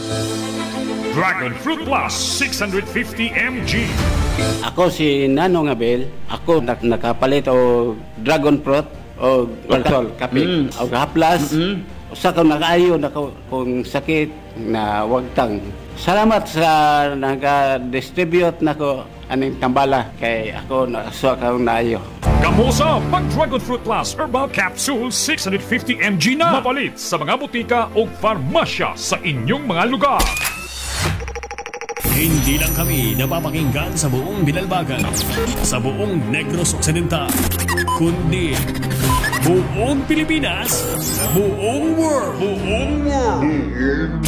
Dragon Fruit Plus 650 mg. Ako si Nanong Abel. Ako nakapalit o dragon fruit o alcohol, kape. O haplas. Usa ko nakaayo na kung sakit na wagtang. Salamat sa nag-distribute nako aning tambala kay ako nakasuwa ka naayo. Gamusa pag Dragon Fruit Plus Herbal Capsule 650 mg na mapalit sa mga butika o farmasya sa inyong mga lugar. Hindi lang kami napapakinggan sa buong Binalbagan, sa buong Negros Occidental, kundi buong Pilipinas, buong world.